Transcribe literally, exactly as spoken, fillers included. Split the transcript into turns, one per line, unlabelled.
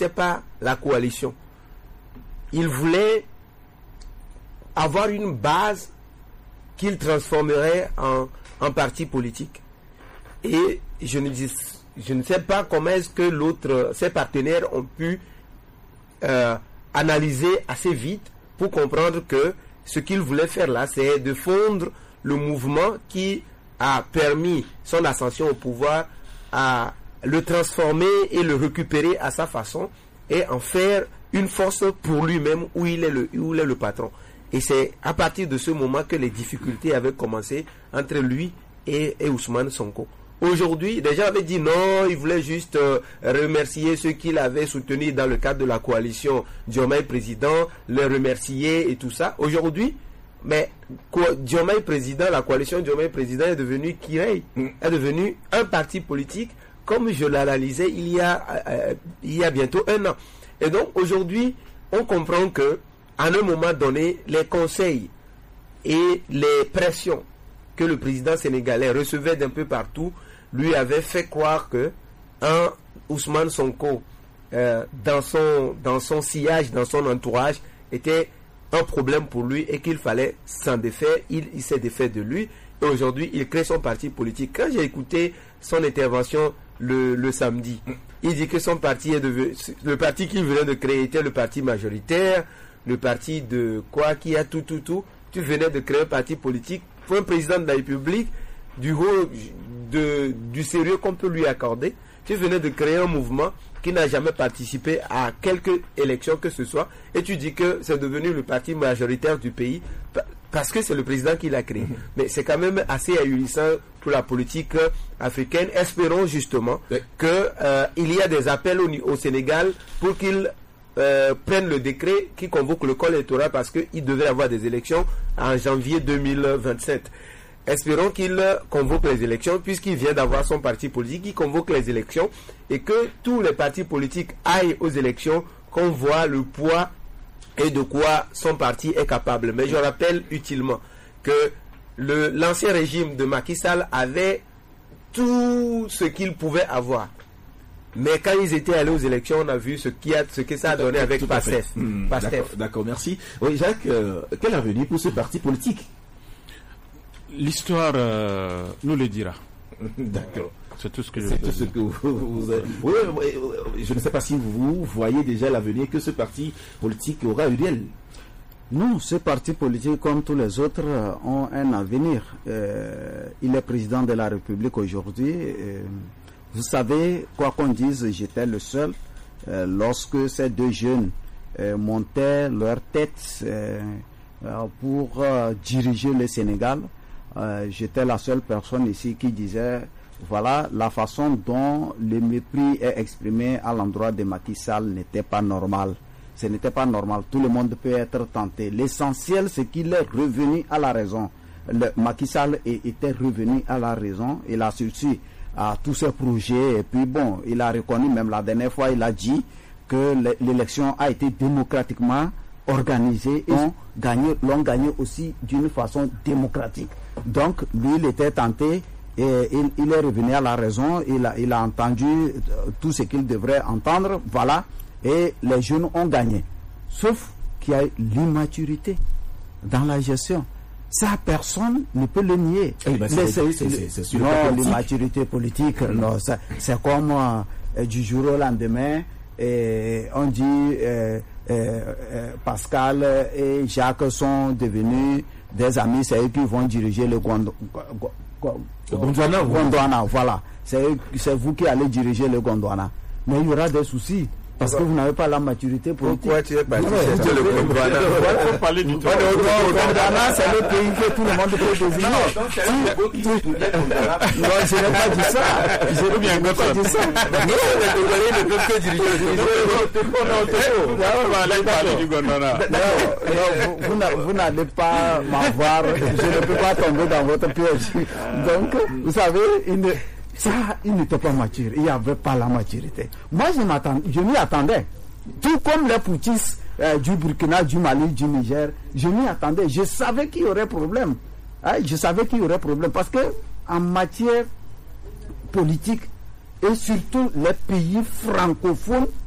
quittait pas la coalition. Il voulait avoir une base qu'il transformerait en, en parti politique. Et je ne, dis, je ne sais pas comment est-ce que l'autre, ses partenaires ont pu euh, analyser assez vite pour comprendre que ce qu'il voulait faire là, c'est de fondre le mouvement qui a permis son ascension au pouvoir, à le transformer et le récupérer à sa façon et en faire une force pour lui-même où il est le, où il est le patron. Et c'est à partir de ce moment que les difficultés avaient commencé entre lui et, et Ousmane Sonko. Aujourd'hui, des gens avaient dit non, il voulait juste euh, remercier ceux qu'il avait soutenus dans le cadre de la coalition Diomaye président, les remercier et tout ça. Aujourd'hui, mais Diomaye président, la coalition Diomaye président est devenue Kirei, est devenue un parti politique, comme je l'analysais il y a euh, il y a bientôt un an. Et donc aujourd'hui, on comprend que à un moment donné, les conseils et les pressions que le président sénégalais recevait d'un peu partout lui avaient fait croire que un Ousmane Sonko euh, dans son dans son sillage, dans son entourage était un problème pour lui et qu'il fallait s'en défaire. Il, il s'est défait de lui et aujourd'hui il crée son parti politique. Quand j'ai écouté son intervention le, le samedi, il dit que son parti est devenu, le parti qu'il venait de créer était le parti majoritaire, le parti de quoi qui a tout tout tout. Tu venais de créer un parti politique pour un président de la République, du haut de, du sérieux qu'on peut lui accorder. Tu venais de créer un mouvement qui n'a jamais participé à quelque élection que ce soit et tu dis que c'est devenu le parti majoritaire du pays parce que c'est le président qui l'a créé. Mais c'est quand même assez ahurissant pour la politique africaine. Espérons justement oui. que euh, il y a des appels au, au Sénégal pour qu'il euh, prenne le décret qui convoque le corps électoral parce qu'il devrait avoir des élections en janvier deux mille vingt-sept. Espérons qu'il convoque les élections puisqu'il vient d'avoir son parti politique, il convoque les élections et que tous les partis politiques aillent aux élections, qu'on voit le poids et de quoi son parti est capable. Mais je rappelle utilement que le, l'ancien régime de Macky Sall avait tout ce qu'il pouvait avoir. Mais quand ils étaient allés aux élections, on a vu ce, qui a, ce que ça a donné avec PASTEF.
Mmh, d'accord, d'accord, merci. Oui, Jacques, euh, quel avenir pour ce parti politique?
L'histoire euh, nous le dira.
D'accord.
C'est tout ce que je
C'est tout ce que vous, vous avez... oui, oui, oui, je ne sais pas si vous voyez déjà l'avenir que ce parti politique aura eu réel.
Non, ce parti politique, comme tous les autres, ont un avenir. Euh, il est président de la République aujourd'hui. Euh, vous savez, quoi qu'on dise, j'étais le seul. Euh, lorsque ces deux jeunes euh, montaient leur tête euh, pour euh, diriger le Sénégal, Euh, j'étais la seule personne ici qui disait voilà la façon dont le mépris est exprimé à l'endroit de Macky Sall n'était pas normal. Ce n'était pas normal. Tout le monde peut être tenté. L'essentiel, c'est qu'il est revenu à la raison. Le, Macky Sall est, était revenu à la raison. Il a suivi à tous ses projets. Et puis bon, il a reconnu, même la dernière fois, il a dit que l'élection a été démocratiquement organisée et l'ont gagné, l'ont gagné aussi d'une façon démocratique. Donc, lui, il était tenté et il, il est revenu à la raison. Il a, il a entendu tout ce qu'il devrait entendre. Voilà. Et les jeunes ont gagné. Sauf qu'il y a l'immaturité dans la gestion. Ça, personne ne peut le nier.
Eh ben, c'est, c'est, c'est, c'est, c'est sûr.
Non, l'immaturité politique, mmh. non, c'est, c'est comme euh, du jour au lendemain. Et on dit euh, euh, euh, Pascal et Jacques sont devenus des amis, c'est eux qui vont diriger le Gondwana.
Gondwana,
Gondwana, voilà. C'est, c'est vous qui allez diriger le Gondwana. Mais il y aura des soucis. Parce que vous n'avez pas la maturité politique.
Pourquoi tu es parti chercher le Gondwana?
Il faut parler du Gondwana.
Le Gondwana, c'est le pays que tout le monde peut désigner. Non, je n'ai pas dit ça. Je n'ai pas dit ça.
Non, les Congolais ne peuvent que diriger le Gondwana.
Non, vous n'allez pas m'avoir. Je ne peux pas tomber dans votre piège. Donc, vous savez, une... ça, il n'était pas mature. Il n'y avait pas la maturité. Moi, je m'attendais, je m'y attendais. Tout comme les putschistes euh, du Burkina, du Mali, du Niger, je m'y attendais. Je savais qu'il y aurait problème. Hein, je savais qu'il y aurait problème. Parce que en matière politique, et surtout les pays francophones,